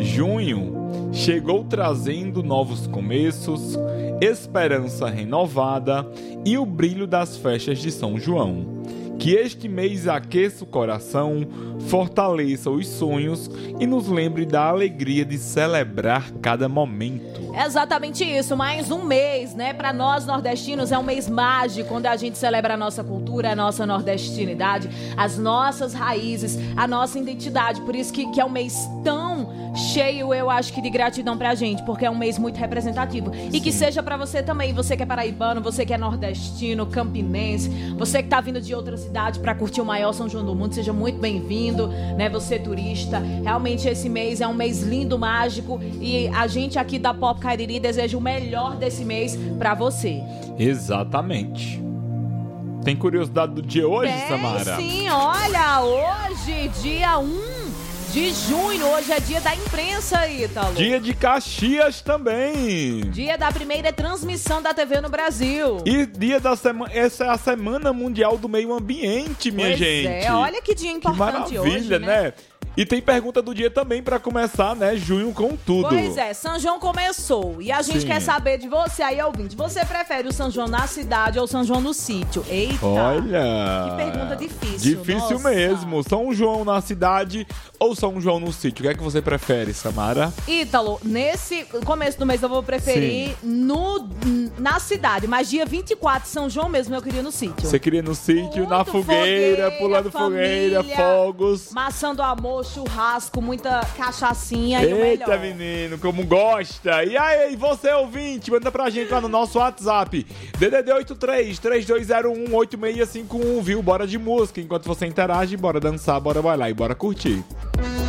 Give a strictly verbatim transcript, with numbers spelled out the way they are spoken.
Junho chegou trazendo novos começos, esperança renovada e o brilho das festas de São João. Que este mês aqueça o coração, fortaleça os sonhos e nos lembre da alegria de celebrar cada momento. Exatamente isso, mais um mês, né? Para nós nordestinos é um mês mágico, quando a gente celebra a nossa cultura, a nossa nordestinidade, as nossas raízes, a nossa identidade. Por isso que, que é um mês tão cheio, eu acho que de gratidão pra gente, porque é um mês muito representativo. E que seja pra você também, você que é paraibano, você que é nordestino, campinense, você que tá vindo de outra cidade pra curtir o maior São João do mundo, seja muito bem-vindo, né? Você turista. Realmente esse mês é um mês lindo, mágico, e a gente aqui da Pop Cariri deseja o melhor desse mês pra você. Exatamente. Tem curiosidade do dia hoje, Tem, Samara? Sim, olha, hoje, dia um de junho, hoje é dia da imprensa, Ítalo. Dia de Caxias também. Dia da primeira transmissão da T V no Brasil. E dia da semana, essa é a Semana Mundial do Meio Ambiente, minha pois gente. É, olha que dia importante que maravilha, hoje, né? né? E tem pergunta do dia também pra começar, né? Junho com tudo. Pois é, São João começou. E a gente Sim. quer saber de você aí, ouvinte. Você prefere o São João na cidade ou o São João no sítio? Eita! Olha! Que pergunta difícil. Difícil nossa. mesmo. São João na cidade ou São João no sítio? O que é que você prefere, Samara? Ítalo, nesse começo do mês eu vou preferir no, na cidade. Mas dia vinte e quatro, São João mesmo, eu queria no sítio. Você queria no sítio, Muito na fogueira, fogueira, pulando família, fogueira, fogos. Maçã do amor, churrasco, muita cachaçinha e o Eita, melhor. menino, como gosta. E aí, você ouvinte, manda pra gente lá no nosso WhatsApp. D D D oito três, três dois zero um, oito seis cinco um, viu? Bora de música. Enquanto você interage, bora dançar, bora bailar e bora curtir.